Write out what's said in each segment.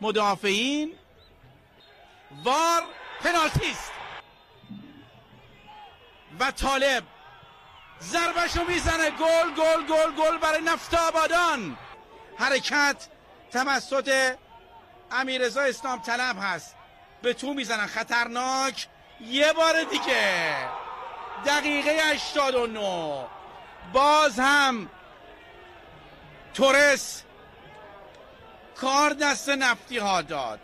مدافعین. وار، پنالتی است و طالب ضربشو میزنه. گل گل گل گل برای نفت آبادان. حرکت توسط امیررضا اسلام طلب هست، به تو میزنن، خطرناک. یه بار دیگه دقیقه 89 باز هم تورس کار دست نفتی ها داد.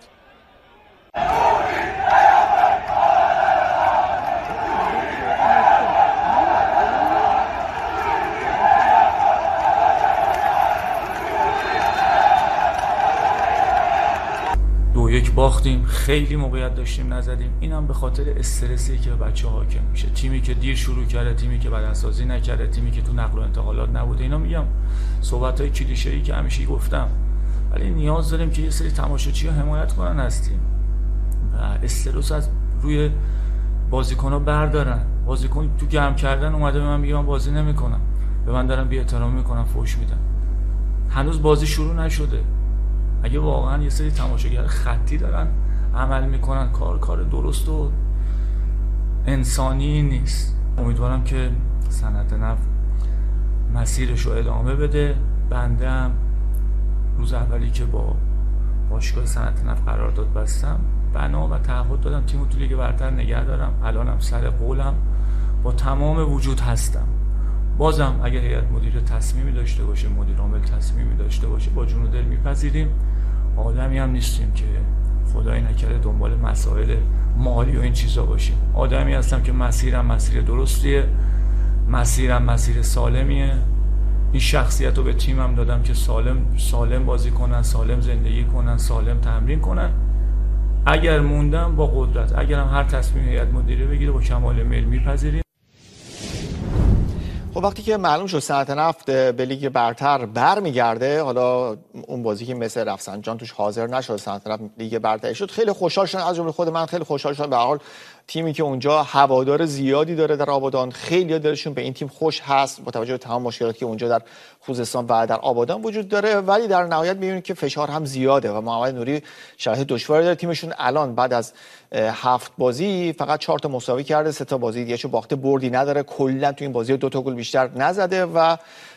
یک باختیم، خیلی موقعیت داشتیم نزدیم. اینم به خاطر استرسی که بچه‌ها حاکم میشه. تیمی که دیر شروع کرده، تیمی که بدنسازی نکرده، تیمی که تو نقل و انتقالات نبوده. اینا میگم صحبت‌های کلیشه‌ای که همیشه گفتم، ولی نیاز داریم که یه سری تماشاچی‌ها حمایت کنن از تیم و استرس از روی بازیکن‌ها بردارن. بازیکن تو گرم کردن اومده به من میگه من بازی نمی‌کنم، به من دارن بی‌احترامی می‌کنن، فحش میدن. هنوز بازی شروع نشده. اگه واقعا یه سری تماشاگر خطی دارن عمل میکنن، کار درست و انسانی نیست. امیدوارم که صنعت نفت مسیرش رو ادامه بده. بنده هم روز اولی که با باشگاه صنعت نفت قرارداد بستم، بنا و تعهد دادم تیمو تو لیگ برتر نگه دارم. الانم سر قولم با تمام وجود هستم. بازم اگر هیئت مدیره تصمیمی داشته باشه، مدیر عامل تصمیمی داشته باشه، با جون و دل میپذیریم. آدمی هم نیستیم که خدای نکرده دنبال مسائل مالی و این چیزا باشیم. آدمی هستم که مسیرم مسیر درستیه، مسیرم مسیر سالمیه. این شخصیت رو به تیمم دادم که سالم بازی کنن، سالم زندگی کنن، سالم تمرین کنن. اگر موندم با قدرت، اگرم هر تصمیم هیئت مدیره بگیره با کمال میل میپذیریم. خب وقتی که معلوم شد صنعت نفت به لیگ برتر برمیگرده، حالا اون بازی که مثل رفسنجان توش حاضر نشد، صنعت نفت لیگ برتر شد، خیلی خوشحال شدن، از جمله خود من خیلی خوشحال شدم. به هر حال تیمی که اونجا هوادار زیادی داره در آبادان، خیلی دلشون به این تیم خوش هست با توجه به تمام مشکلاتی که اونجا در خوزستان و در آبادان وجود داره. ولی در نهایت می‌بینید که فشار هم زیاده و محمد نوری شرایط دشواری داره. تیمشون الان بعد از 7 بازی فقط 4 تا مساوی کرده، 3 تا بازی دیگه چه باخته، بردی نداره. کلا تو این بازی 2 تا گل بیشتر نزده و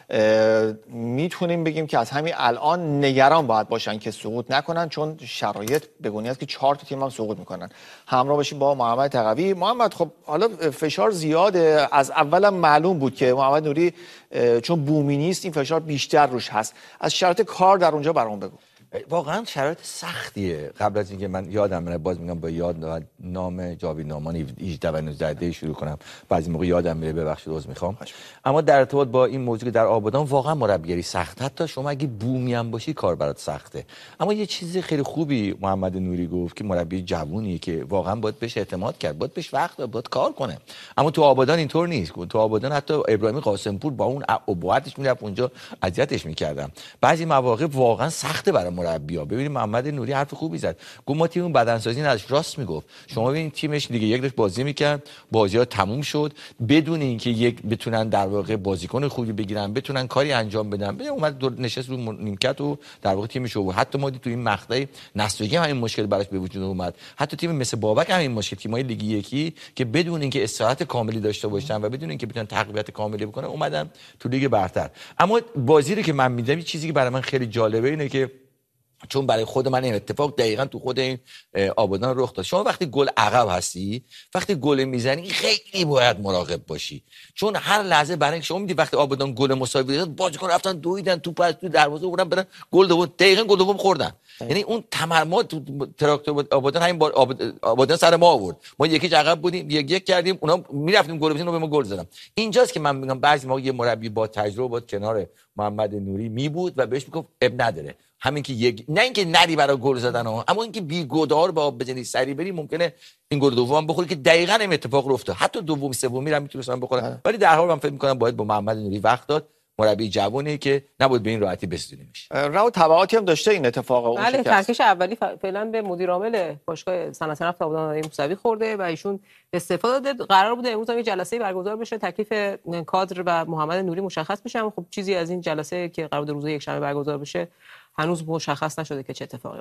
میتونیم بگیم که از همین الان نگران باید باشن که سقوط نکنن، چون شرایط بگونی است که 4 تا تیم هم سقوط میکنن. همراه باشیم با محمد تقوی. محمد، خب حالا فشار زیاده، از اولم معلوم بود که محمد نوری چون بومی نیست این فشار بیشتر روش هست. از شرایط کار در اونجا برام بگو. واقعا شرایط سختیه. قبل از اینکه من یادم میره، باز میگم با یاد نام جاوید نامان 18 و 19 شروع کنم، بعضی موقع یادم میره، ببخشید عذر میخوام. اما در ارتباط با این موضوع در آبادان واقعا مربیگری سخت، حتی شما اگه بومی هم باشی کار برات سخته. اما یه چیز خیلی خوبی محمد نوری گفت که مربی جوونیه که واقعا باید بهش اعتماد کرد، باید بهش وقت داد، باید کار کنه. اما تو آبادان اینطور نیست. تو آبادان حتی ابراهیم قاسمپور با اون ابهاتش میرفت اونجا اذیتش میکردن. بعضی مواقع واقعا سخته برای مربی‌ها. ببینید محمد نوری حرف خوبی زد، گفت ما تیم بدنسازی نداشت. راست میگفت. شما ببینید تیمش لیگ یک داشت بازی میکرد، بازی‌ها تموم شد بدون اینکه یک بتونن در واقع بازیکن خوبی بگیرن، بتونن کاری انجام بدن. ببین اومد نشست رو نیمکت و در واقع تیمش رو، حتی ما تو این مقطع نسوگی هم این مشکل براش به وجود اومد. حتی تیم مثل بابک هم این مشکل، تیم‌های لیگ یکی که بدون اینکه استراحت کاملی داشته باشن و بدون اینکه بتونن تقویت کاملی بکنن اومدن تو لیگ برتر. اما بازی رو که من می‌دیدم، یه چیزی که برای من خیلی جالبه اینه که چون برای خود من این اتفاق دقیقاً تو خود این آبادان رخ داد. شما وقتی گل عقب هستی، وقتی گل میزنی خیلی باید مراقب باشی، چون هر لحظه برای اینکه شما میدید وقتی آبادان گل مساوی داد، بازیکن رفتن دویدن توپ از تو دروازه بردن برن گل دوم، دقیقاً گل دوم خوردن. یعنی اون تمرما تو تراکتور آبادان همین آبادان سر ما آورد. ما یکی عقب بودیم، یک کردیم، اونا میرفتیم گل بزنن و به ما گل زدن. اینجاست که من میگم بعضی موقع یه مربی با تجربه بود کنار محمد نوری می بود و بهش میگفت اب نداره، همین که یک نه اینکه نری برای گل زدن ها، اما اینکه بی گدار با بزنی سری بری ممکنه این گل دوم بخوری که دقیقاً این اتفاق افتاد. حتی دوم سومی هم میتونستن بخورن، ولی در هر حال من فکر می‌کنم باید با محمد نوری وقت داد. مربی جوونی که نبود به این راحتی بسودیمش. راو تبعاتی هم داشته این اتفاق. بله، ترکش اولی فعلا به مدیر عامل باشگاه صنعت نفت آبادان موسوی خورده و ایشون استعفا داده. قرار بوده امروز هم یه جلسه برگزار بشه، تکلیف کادر و محمد نوری مشخص بشه، اما خب چیزی از این جلسه که قرار بود روز یکشنبه برگزار بشه هنوز مشخص نشده که چه اتفاقی